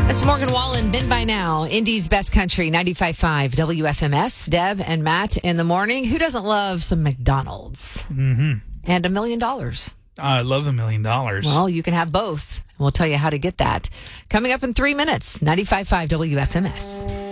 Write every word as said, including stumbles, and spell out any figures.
It's Morgan Wallen, Been By Now, Indy's Best Country, ninety-five point five W F M S. Deb and Matt in the morning. Who doesn't love some McDonald's? Mm-hmm. And a million dollars. I love a million dollars. Well, you can have both. We'll tell you how to get that. Coming up in three minutes, ninety-five point five W F M S.